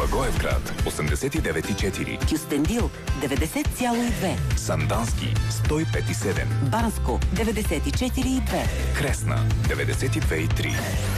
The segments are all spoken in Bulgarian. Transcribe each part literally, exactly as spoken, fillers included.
Благоевград осемдесет и девет и четири, Кюстендил деветдесет цяло и две, Сандански сто и пет и седем, Банско деветдесет и четири и две, Кресна деветдесет и две и три.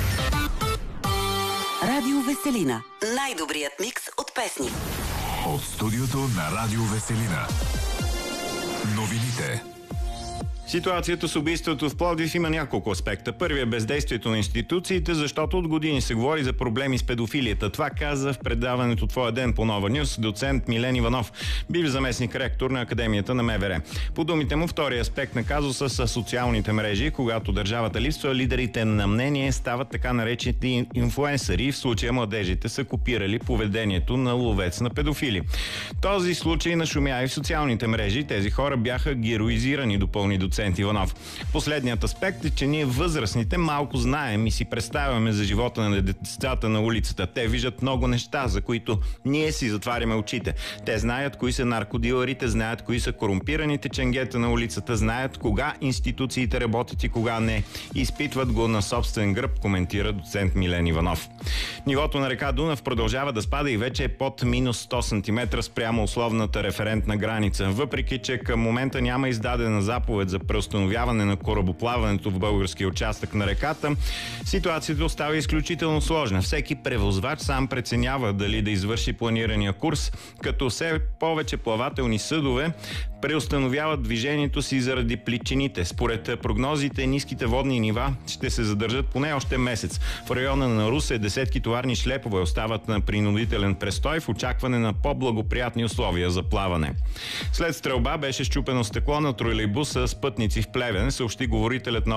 Радио Веселина. Най-добрият микс от песни. От студиото на Радио Веселина. Новините. Ситуацията с убийството в Пловдив има няколко аспекта. Първият е бездействието на институциите, защото от години се говори за проблеми с педофилията. Това каза в предаването «Твоя ден» по Нова Нюс доцент Милен Иванов, бивш заместник-ректор на Академията на МВР. По думите му, втория аспект на казуса са социалните мрежи. Когато държавата липсва, лидерите на мнение стават така наречените инфлуенсъри. В случая младежите са копирали поведението на ловец на педофили. Този случай нашумя и в социалните мрежи. Тези хора бяха героизирани, допълни доцент Иванов. Последният аспект е, че ние възрастните малко знаем и си представяме за живота на децата на улицата. Те виждат много неща, за които ние си затваряме очите. Те знаят кои са наркодилърите, знаят кои са корумпираните ченгета на улицата, знаят кога институциите работят и кога не. Изпитват го на собствен гръб, коментира доцент Милен Иванов. Нивото на река Дунав продължава да спада и вече е под минус сто сантиметра спрямо условната референтна граница. Въпреки че към момента няма издадена заповед за преустановяване на корабоплаването в българския участък на реката, ситуацията остава изключително сложна. Всеки превозвач сам преценява дали да извърши планирания курс, като все повече плавателни съдове преустановяват движението си заради плитчините. Според прогнозите, ниските водни нива ще се задържат поне още месец. В района на Русе десетки товарни шлепове остават на принудителен престой в очакване на по-благоприятни условия за плаване. След стрелба беше счупено стъкло на тролейбуса с пътници в Плевен, съобщи говорителят на